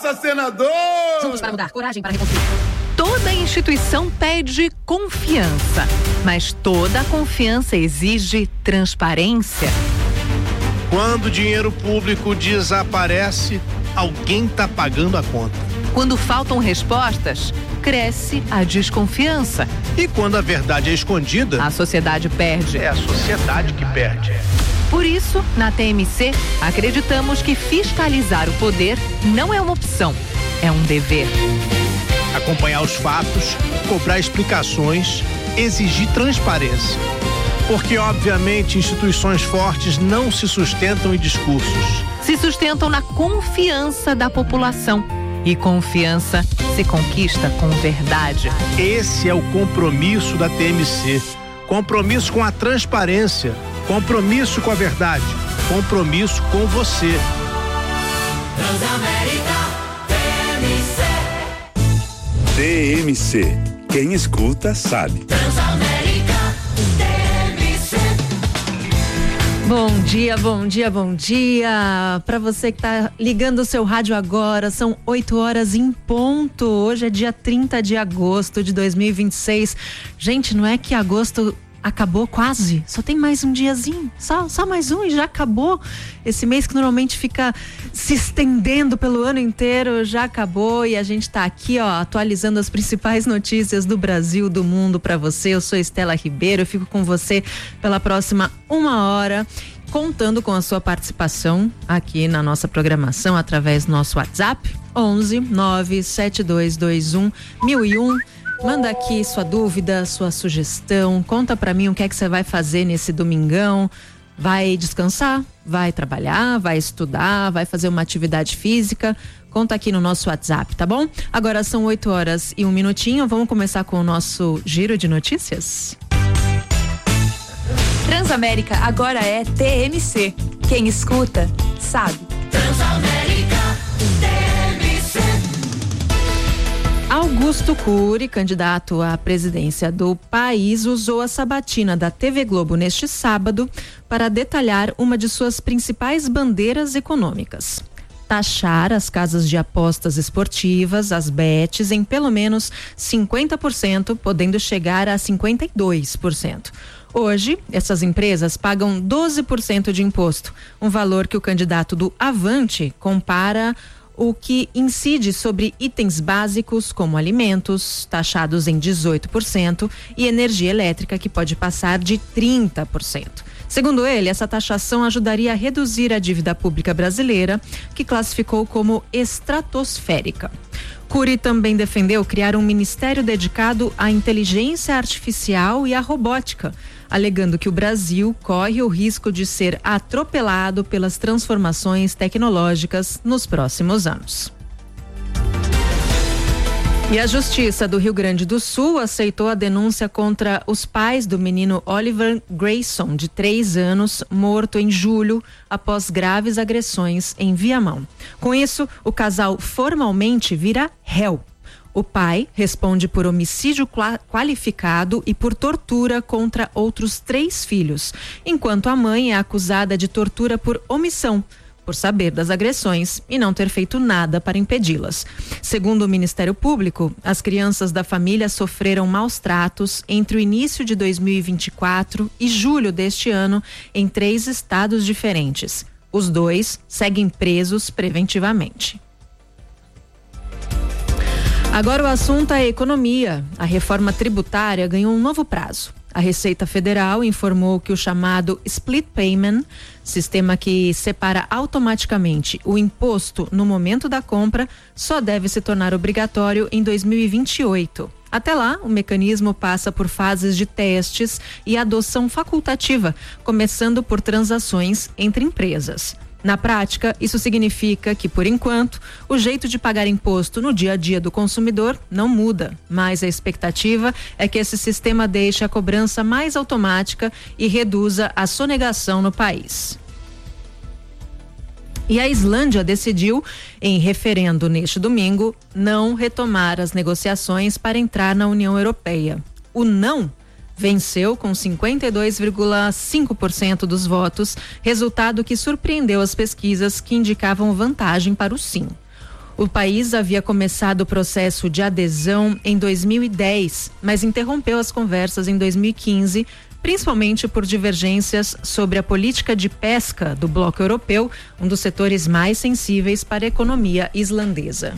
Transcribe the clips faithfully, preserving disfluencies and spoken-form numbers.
Força, senador! Juntos para mudar, coragem para reconstruir. Toda instituição pede confiança, mas toda confiança exige transparência. Quando o dinheiro público desaparece, alguém está pagando a conta. Quando faltam respostas, cresce a desconfiança. E quando a verdade é escondida, a sociedade perde. É a sociedade que perde. Por isso, na T M C, acreditamos que fiscalizar o poder não é uma opção, é um dever. Acompanhar os fatos, cobrar explicações, exigir transparência. Porque, obviamente, instituições fortes não se sustentam em discursos. Se sustentam na confiança da população. E confiança se conquista com verdade. Esse é o compromisso da T M C. Compromisso com a transparência. Compromisso com a verdade. Compromisso com você. Transamérica T M C. T M C. Quem escuta sabe. Transamérica T M C. Bom dia, bom dia, bom dia. Para você que tá ligando o seu rádio agora, são oito horas em ponto. Hoje é dia trinta de agosto de dois mil e vinte e seis. Gente, não é que agosto acabou quase? Só tem mais um diazinho, só, só mais um e já acabou. Esse mês que normalmente fica se estendendo pelo ano inteiro, já acabou e a gente tá aqui, ó, atualizando as principais notícias do Brasil, do mundo para você. Eu sou Estela Ribeiro, eu fico com você pela próxima uma hora, contando com a sua participação aqui na nossa programação através do nosso WhatsApp, onze nove sete dois dois um mil e um. Manda aqui sua dúvida, sua sugestão, conta pra mim o que é que você vai fazer nesse domingão. Vai descansar? Vai trabalhar? Vai estudar? Vai fazer uma atividade física? Conta aqui no nosso WhatsApp, tá bom? Agora são oito horas e um minutinho, vamos começar com o nosso giro de notícias? Transamérica agora é T M C. Quem escuta, sabe. Transamérica T M C. Augusto Cury, candidato à presidência do país, usou a sabatina da T V Globo neste sábado para detalhar uma de suas principais bandeiras econômicas: taxar as casas de apostas esportivas, as bets, em pelo menos cinquenta por cento, podendo chegar a cinquenta e dois por cento. Hoje, essas empresas pagam doze por cento de imposto, um valor que o candidato do Avante compara o que incide sobre itens básicos como alimentos, taxados em dezoito por cento, e energia elétrica, que pode passar de trinta por cento. Segundo ele, essa taxação ajudaria a reduzir a dívida pública brasileira, que classificou como estratosférica. Cury também defendeu criar um ministério dedicado à inteligência artificial e à robótica, alegando que o Brasil corre o risco de ser atropelado pelas transformações tecnológicas nos próximos anos. E a Justiça do Rio Grande do Sul aceitou a denúncia contra os pais do menino Oliver Grayson, de três anos, morto em julho após graves agressões em Viamão. Com isso, o casal formalmente vira réu. O pai responde por homicídio qualificado e por tortura contra outros três filhos, enquanto a mãe é acusada de tortura por omissão, por saber das agressões e não ter feito nada para impedi-las. Segundo o Ministério Público, as crianças da família sofreram maus tratos entre o início de dois mil e vinte e quatro e julho deste ano em três estados diferentes. Os dois seguem presos preventivamente. Agora o assunto é economia. A reforma tributária ganhou um novo prazo. A Receita Federal informou que o chamado Split Payment, sistema que separa automaticamente o imposto no momento da compra, só deve se tornar obrigatório em dois mil e vinte e oito. Até lá, o mecanismo passa por fases de testes e adoção facultativa, começando por transações entre empresas. Na prática, isso significa que, por enquanto, o jeito de pagar imposto no dia a dia do consumidor não muda, mas a expectativa é que esse sistema deixe a cobrança mais automática e reduza a sonegação no país. E a Islândia decidiu, em referendo neste domingo, não retomar as negociações para entrar na União Europeia. O não venceu com cinquenta e dois vírgula cinco por cento dos votos, resultado que surpreendeu as pesquisas que indicavam vantagem para o sim. O país havia começado o processo de adesão em dois mil e dez, mas interrompeu as conversas em dois mil e quinze, principalmente por divergências sobre a política de pesca do bloco europeu, um dos setores mais sensíveis para a economia islandesa.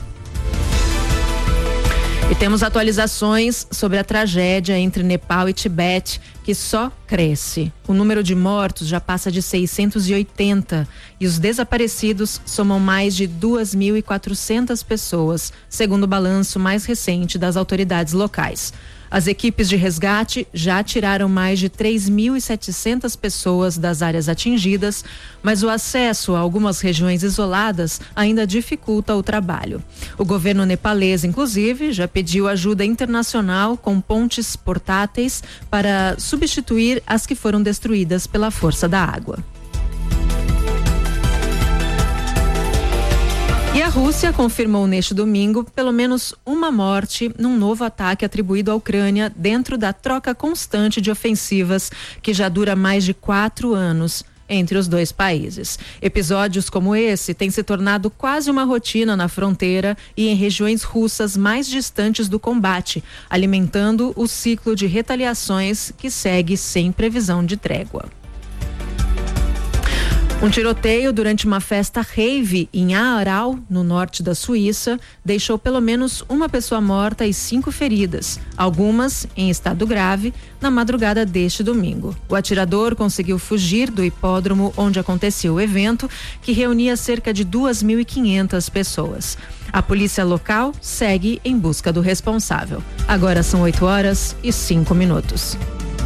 E temos atualizações sobre a tragédia entre Nepal e Tibete, que só cresce. O número de mortos já passa de seiscentos e oitenta e os desaparecidos somam mais de duas mil e quatrocentas pessoas, segundo o balanço mais recente das autoridades locais. As equipes de resgate já tiraram mais de três mil e setecentas pessoas das áreas atingidas, mas o acesso a algumas regiões isoladas ainda dificulta o trabalho. O governo nepalês, inclusive, já pediu ajuda internacional com pontes portáteis para substituir as que foram destruídas pela força da água. E a Rússia confirmou neste domingo pelo menos uma morte num novo ataque atribuído à Ucrânia dentro da troca constante de ofensivas que já dura mais de quatro anos entre os dois países. Episódios como esse têm se tornado quase uma rotina na fronteira e em regiões russas mais distantes do combate, alimentando o ciclo de retaliações que segue sem previsão de trégua. Um tiroteio durante uma festa rave em Aarau, no norte da Suíça, deixou pelo menos uma pessoa morta e cinco feridas, algumas em estado grave, na madrugada deste domingo. O atirador conseguiu fugir do hipódromo onde aconteceu o evento, que reunia cerca de duas mil e quinhentas pessoas. A polícia local segue em busca do responsável. Agora são oito horas e cinco minutos.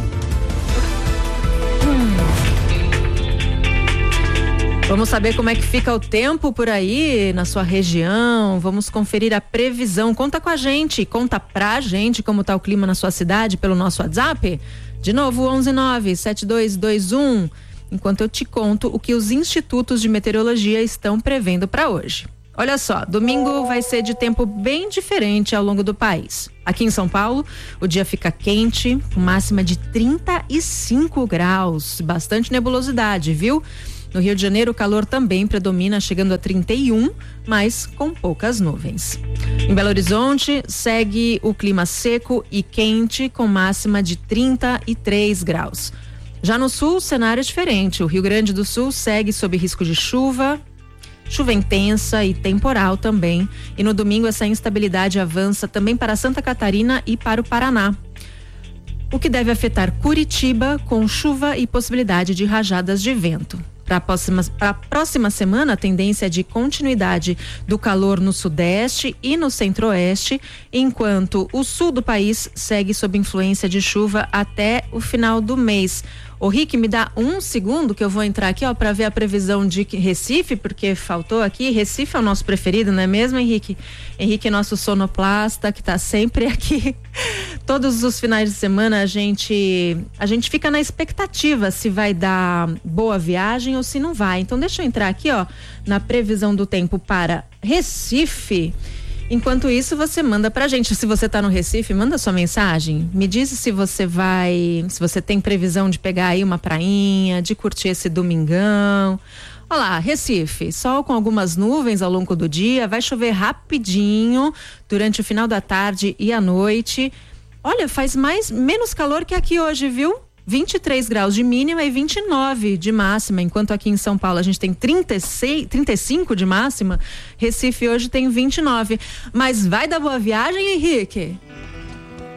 Vamos saber como é que fica o tempo por aí na sua região. Vamos conferir a previsão. Conta com a gente, conta pra gente como tá o clima na sua cidade pelo nosso WhatsApp. De novo, onze nove sete dois dois um. Enquanto eu te conto o que os institutos de meteorologia estão prevendo para hoje. Olha só, domingo vai ser de tempo bem diferente ao longo do país. Aqui em São Paulo, o dia fica quente, com máxima de trinta e cinco graus. Bastante nebulosidade, viu? No Rio de Janeiro, o calor também predomina, chegando a trinta e um, mas com poucas nuvens. Em Belo Horizonte, segue o clima seco e quente, com máxima de trinta e três graus. Já no sul, o cenário é diferente. O Rio Grande do Sul segue sob risco de chuva, chuva intensa e temporal também. E no domingo, essa instabilidade avança também para Santa Catarina e para o Paraná, o que deve afetar Curitiba, com chuva e possibilidade de rajadas de vento. Para a próxima, para a próxima semana, a tendência é de continuidade do calor no sudeste e no centro-oeste, enquanto o sul do país segue sob influência de chuva até o final do mês. Ô Rick, me dá um segundo que eu vou entrar aqui, ó, para ver a previsão de Recife, porque faltou aqui. Recife é o nosso preferido, não é mesmo, Henrique? Henrique é nosso sonoplasta, que tá sempre aqui. Todos os finais de semana a gente a gente fica na expectativa se vai dar boa viagem ou se não vai. Então deixa eu entrar aqui, ó, na previsão do tempo para Recife. Enquanto isso, você manda pra gente. Se você tá no Recife, manda sua mensagem. Me diz se você vai, se você tem previsão de pegar aí uma prainha, de curtir esse domingão. Olá, Recife, sol com algumas nuvens ao longo do dia, vai chover rapidinho durante o final da tarde e à noite. Olha, faz mais, menos calor que aqui hoje, viu? vinte e três graus de mínima e vinte e nove de máxima, enquanto aqui em São Paulo a gente tem trinta e seis, trinta e cinco de máxima, Recife hoje tem vinte e nove. Mas vai dar boa viagem, Henrique?